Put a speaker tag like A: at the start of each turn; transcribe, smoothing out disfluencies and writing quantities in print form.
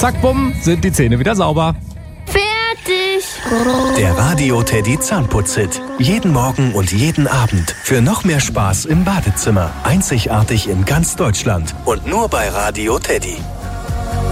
A: Zack, bumm, sind die Zähne wieder sauber.
B: Fertig.
C: Der Radio Teddy Zahnputz-Hit. Jeden Morgen und jeden Abend. Für noch mehr Spaß im Badezimmer. Einzigartig in ganz Deutschland. Und nur bei Radio Teddy.